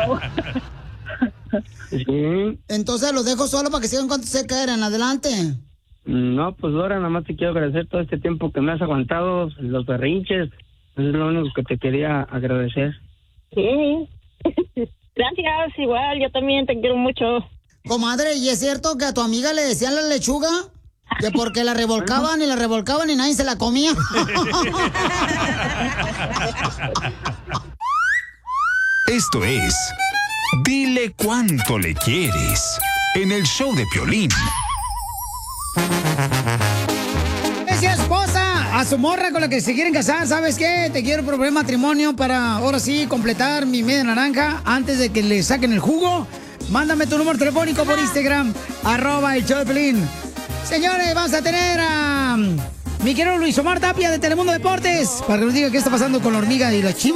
Sí. Entonces los dejo solo para que sigan cuando se quieran. Adelante. No, pues ahora nada más te quiero agradecer todo este tiempo que me has aguantado, los berrinches. Es lo único que te quería agradecer. Sí. Gracias, igual, yo también te quiero mucho. Comadre, ¿y es cierto que a tu amiga le decían la lechuga? Que porque la revolcaban y nadie se la comía. Esto es Dile Cuánto Le Quieres en el show de Piolín. Si esposa a su morra con la que se quieren casar, ¿sabes qué? Te quiero proponer matrimonio para ahora sí completar mi media naranja antes de que le saquen el jugo. Mándame tu número telefónico por Instagram, @el show de Piolín. Señores, vamos a tener a mi querido Luis Omar Tapia de Telemundo Deportes para que nos diga qué está pasando con la hormiga y la chiva.